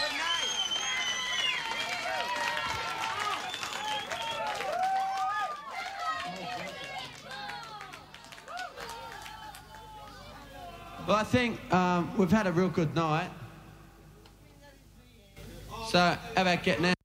Well, I think we've had a real good night. So, how about getting out?